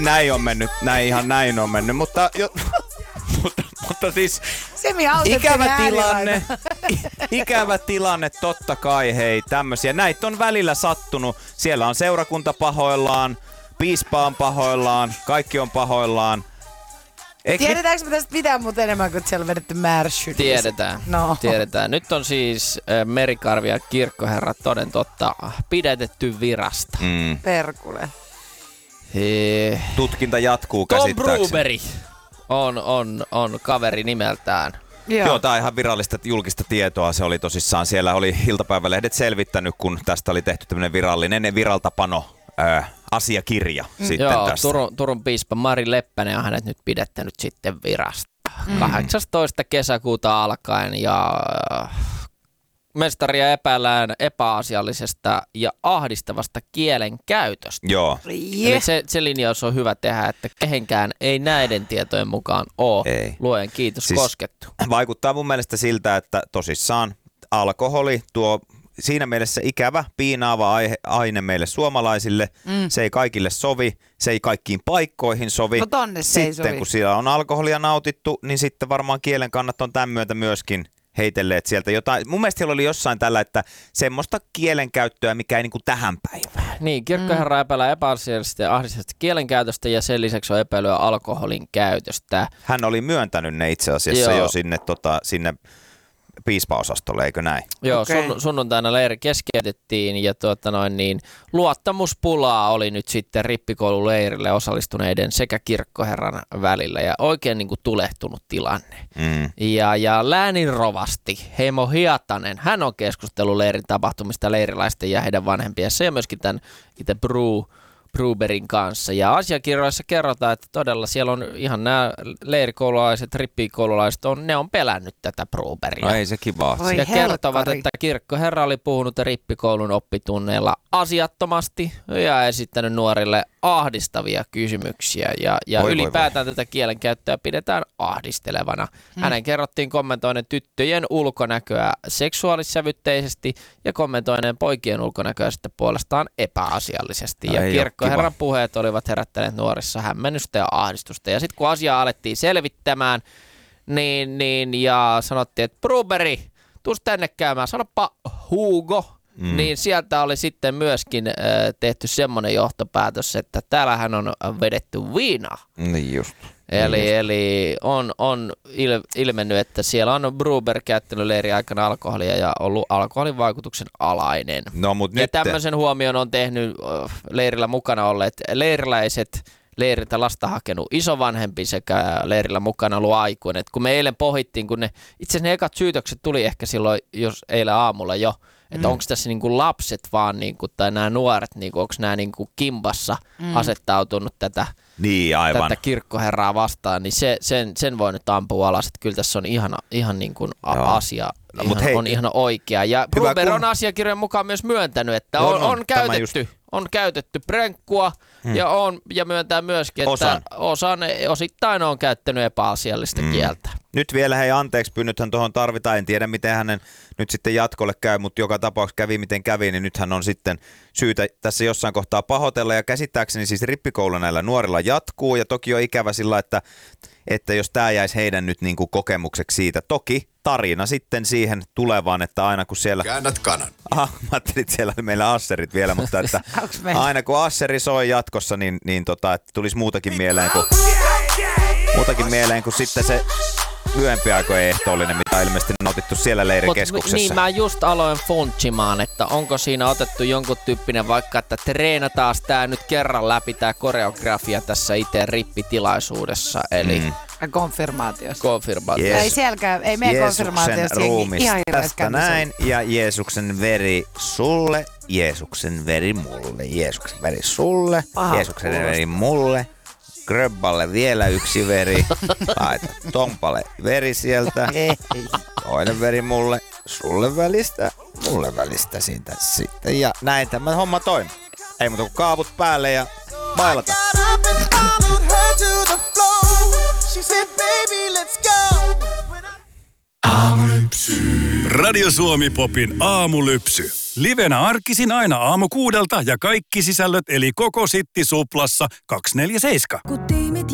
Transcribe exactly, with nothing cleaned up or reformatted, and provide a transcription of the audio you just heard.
näin on mennyt, näin ihan näin on mennyt, mutta, jo, mutta, mutta siis ikävä tilanne, ikävä tilanne totta kai, hei, tämmöisiä. Näitä on välillä sattunut, siellä on seurakunta pahoillaan, piispa on pahoillaan, kaikki on pahoillaan. Eikö Tiedetäänkö me tästä mitään muuta enemmän kuin siellä on vedetty märssyt? Tiedetään, no. tiedetään. Nyt on siis äh, Merikarvi ja kirkkoherra toden totta pidätetty virasta. Mm. Perkule. He... Tutkinta jatkuu Tom käsittääkseni. Bruberi on, on, on kaveri nimeltään. Joo, Joo tämä on ihan virallista julkista tietoa. Se oli tosissaan, siellä oli iltapäivälehdet selvittänyt, kun tästä oli tehty tämmöinen virallinen viraltapano äh, asiakirja mm. sitten Joo, tästä. Turun, Turun piispa Mari Leppänen on hänet nyt pidettänyt sitten virasta. Mm. kahdeksastoista kesäkuuta alkaen ja mestaria epäillään epäasiallisesta ja ahdistavasta kielen käytöstä. Joo. Yeah. Eli se, se linjaus on hyvä tehdä, että kehenkään ei näiden tietojen mukaan ole ei. Luojan kiitos siis koskettu. Vaikuttaa mun mielestä siltä, että tosissaan alkoholi tuo siinä mielessä ikävä, piinaava aihe, aine meille suomalaisille. Mm. Se ei kaikille sovi, se ei kaikkiin paikkoihin sovi. No tonne se sitten ei sovi. Kun siellä on alkoholia nautittu, niin sitten varmaan kielen kannat on tämän myötä myöskin heitelleet sieltä jotain. Mun mielestä siellä oli jossain tällä, että semmoista kielenkäyttöä, mikä ei niinku tähän päivään. Niin, kirkkoherra mm. epäillä epäasiallisesta ja ahdistelevasta kielenkäytöstä ja sen lisäksi on epäilyä alkoholin käytöstä. Hän oli myöntänyt ne itse asiassa Joo. jo sinne, tota, sinne piispaosastolle, eikö näin? Joo, okay. sun, sunnuntaina leiri keskeytettiin ja tuota noin, niin, luottamuspulaa oli nyt sitten rippikoululeirille osallistuneiden sekä kirkkoherran välillä ja oikein niin kuin tulehtunut tilanne. Mm. Ja, ja läänin rovasti Heimo Hiatanen, hän on keskustellut leirin tapahtumista leiriläisten ja heidän vanhempiensa ja myöskin tämän itse Bru Bruberin kanssa. Ja asiakirjoissa kerrotaan, että todella siellä on ihan nämä leirikoululaiset, rippikoululaiset, on, ne on pelännyt tätä Bruberia. No ei se kivaa. Oi ja helkkari. Kertovat, että kirkkoherra oli puhunut rippikoulun oppitunneilla asiattomasti ja esittänyt nuorille ahdistavia kysymyksiä. Ja, ja voi, ylipäätään voi, voi. tätä kielenkäyttöä pidetään ahdistelevana. Hmm. Hänen kerrottiin kommentoineen tyttöjen ulkonäköä seksuaalissävytteisesti ja kommentoineen poikien ulkonäköä sitten puolestaan epäasiallisesti. No, ja kirkkoherran puheet olivat herättäneet nuorissa hämmennystä ja ahdistusta. Ja sitten kun asiaa alettiin selvittämään, niin, niin ja sanottiin, että Bruberi, tuus tänne käymään, sanoppa Hugo. Mm. Niin sieltä oli sitten myöskin äh, tehty semmoinen johtopäätös, että täällähän on vedetty viinaa. Niin just. Eli, niin just. eli on, on il, ilmennyt, että siellä on Bruber käyttänyt leirin aikana alkoholia ja ollut alkoholin vaikutuksen alainen. No, mut ja nyt tämmöisen huomion on tehnyt uh, leirillä mukana olleet leiriläiset, leiriltä lasta hakenut isovanhempi sekä leirillä mukana ollut aikuinen. Et kun me eilen pohittiin, kun ne, itse asiassa ne ekat syytökset tuli ehkä silloin, jos eilen aamulla jo, että mm. onko tässä niinku lapset vaan, niinku, tai nämä nuoret, niinku, onko nämä niinku kimpassa mm. asettautunut tätä, niin, aivan. tätä kirkkoherraa vastaan, niin se, sen, sen voi nyt ampua alas, että kyllä tässä on ihana, ihan niinku asia, no, ihan, hei, on ihan oikea. Ja Bruber kun on asiakirjan mukaan myös myöntänyt, että on, on, on käytetty. On käytetty prenkkua hmm. ja, on, ja myöntää myöskin, että osan. Osan, osittain on käyttänyt epäasiallista hmm. kieltä. Nyt vielä hei anteeksi pyynnöthän tuohon tarvitaan. En tiedä miten hänen nyt sitten jatkolle käy, mutta joka tapauksessa kävi miten kävi, niin nythän on sitten syytä tässä jossain kohtaa pahoitella. Ja käsittääkseni siis rippikoulu näillä nuorilla jatkuu ja toki on ikävä sillä, että, että jos tämä jäisi heidän nyt niin kuin kokemukseksi siitä. Toki tarina sitten siihen tulevaan, että aina kun siellä... Käännät kanan. Ah, mä ajattelin, että siellä oli meillä asserit vielä, mutta että aina kun asseri soi jatkossa, niin, niin tota, että tulisi muutakin mieleen kuin, muutakin mieleen kuin sitten se lyhyempi aikojen ehtoollinen, mitä ilmeisesti nautittu siellä leirikeskuksessa. Niin mä just aloin funtsimaan, että onko siinä otettu jonkun tyyppinen vaikka, että treenataan tää nyt kerran läpi tää koreografia tässä itse rippitilaisuudessa, eli... Mm. Konfirmaatiossa. Konfirmaatiossa. Yes. Ei sielläkään, ei mene konfirmaatiossa. Ruumis tästä näin ja Jeesuksen veri sulle, Jeesuksen veri mulle, Jeesuksen veri sulle, Paha Jeesuksen kuulosta. Veri mulle, Gröbballe vielä yksi veri, laita Tompalle veri sieltä, toinen veri mulle, sulle välistä, mulle välistä siitä sitten ja näin tämä homma toimii. Ei muuta kuin kaavut päälle ja bailata. Aamulypsy. Radio Suomi Popin aamulypsy. Livenä arkisin aina aamu kuudelta ja kaikki sisällöt eli koko Sitti Suplassa kaksikymmentäneljä seitsemän.